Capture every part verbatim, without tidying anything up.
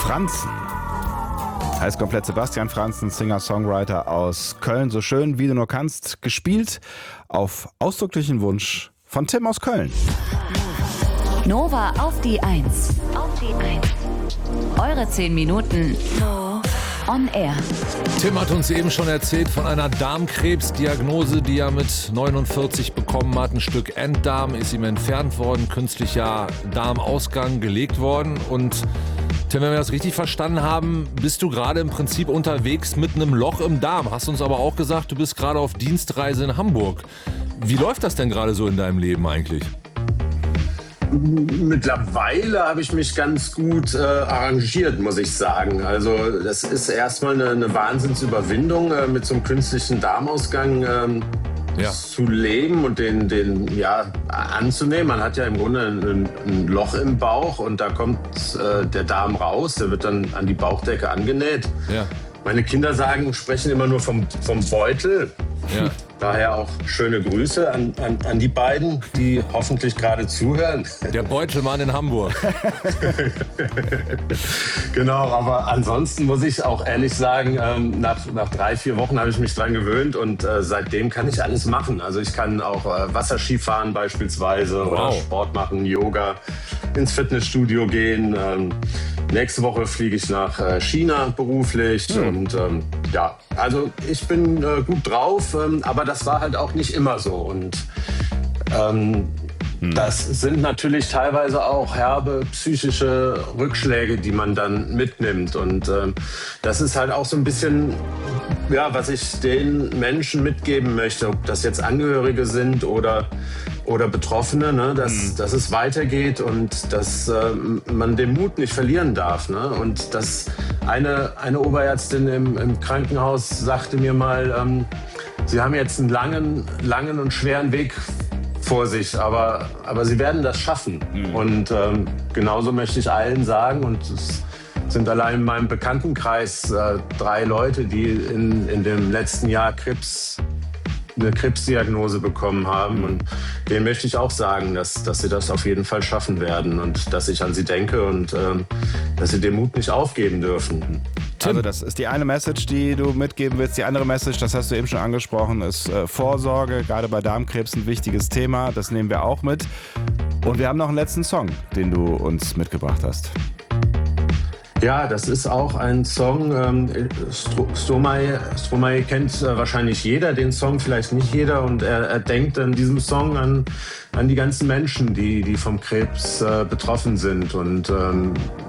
Franzen heißt komplett Sebastian Franzen, Singer-Songwriter aus Köln. So schön, wie du nur kannst. Gespielt auf ausdrücklichen Wunsch von Tim aus Köln. Nova auf die Eins. Auf die Eins. Eure zehn Minuten on air. Tim hat uns eben schon erzählt von einer Darmkrebsdiagnose, die er mit neunundvierzig bekommen hat. Ein Stück Enddarm ist ihm entfernt worden, künstlicher Darmausgang gelegt worden. Und Tim, wenn wir das richtig verstanden haben, bist du gerade im Prinzip unterwegs mit einem Loch im Darm. Hast uns aber auch gesagt, du bist gerade auf Dienstreise in Hamburg. Wie läuft das denn gerade so in deinem Leben eigentlich? Mittlerweile habe ich mich ganz gut äh, arrangiert, muss ich sagen. Also das ist erstmal eine, eine Wahnsinnsüberwindung, äh, mit so einem künstlichen Darmausgang ähm, ja. zu leben und den, den ja, anzunehmen. Man hat ja im Grunde ein, ein Loch im Bauch und da kommt äh, der Darm raus, der wird dann an die Bauchdecke angenäht. Ja. Meine Kinder sagen, sprechen immer nur vom, vom Beutel. Ja. Daher auch schöne Grüße an, an, an die beiden, die hoffentlich gerade zuhören. Der Beutelmann in Hamburg. Genau, aber ansonsten muss ich auch ehrlich sagen, ähm, nach, nach drei, vier Wochen habe ich mich dran gewöhnt und äh, seitdem kann ich alles machen. Also ich kann auch äh, Wasserski fahren beispielsweise, wow. oder Sport machen, Yoga, ins Fitnessstudio gehen. Ähm, nächste Woche fliege ich nach äh, China beruflich hm. und ähm, ja, also ich bin äh, gut drauf, ähm, aber das war halt auch nicht immer so. Und ähm, hm. das sind natürlich teilweise auch herbe psychische Rückschläge, die man dann mitnimmt. Und ähm, das ist halt auch so ein bisschen, ja, was ich den Menschen mitgeben möchte, ob das jetzt Angehörige sind oder oder Betroffene, ne, dass, mhm. dass es weitergeht und dass äh, man den Mut nicht verlieren darf. Ne? Und dass eine, eine Oberärztin im, im Krankenhaus sagte mir mal, ähm, Sie haben jetzt einen langen, langen und schweren Weg vor sich, aber, aber Sie werden das schaffen. Mhm. Und ähm, genauso möchte ich allen sagen, und es sind allein in meinem Bekanntenkreis äh, drei Leute, die in, in dem letzten Jahr Krebs eine Krebsdiagnose bekommen haben. Und denen möchte ich auch sagen, dass, dass sie das auf jeden Fall schaffen werden und dass ich an sie denke und ähm, dass sie den Mut nicht aufgeben dürfen. Also das ist die eine Message, die du mitgeben willst. Die andere Message, das hast du eben schon angesprochen, ist äh, Vorsorge. Gerade bei Darmkrebs ein wichtiges Thema. Das nehmen wir auch mit. Und wir haben noch einen letzten Song, den du uns mitgebracht hast. Ja, das ist auch ein Song, ähm, Stromae, Stromae kennt äh, wahrscheinlich jeder, den Song vielleicht nicht jeder. Und er, er denkt in diesem Song an, an die ganzen Menschen, die, die vom Krebs äh, betroffen sind. Und ähm,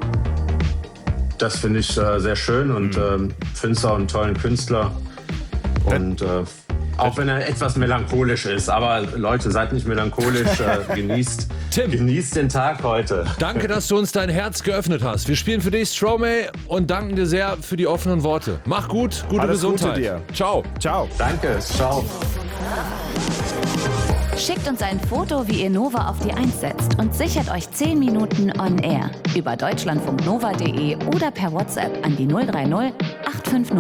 das finde ich äh, sehr schön und ähm, finde es auch einen tollen Künstler. Und äh, auch wenn er etwas melancholisch ist. Aber Leute, seid nicht melancholisch, äh, genießt, Tim, genießt den Tag heute. Danke, dass du uns dein Herz geöffnet hast. Wir spielen für dich Stromae und danken dir sehr für die offenen Worte. Mach gut, gute Alles Gesundheit. Gute dir. Ciao. Ciao. Danke, ciao. Schickt uns ein Foto, wie ihr Nova auf die Eins setzt und sichert euch zehn Minuten on air über deutschlandfunknova punkt de oder per WhatsApp an die null drei null acht fünf null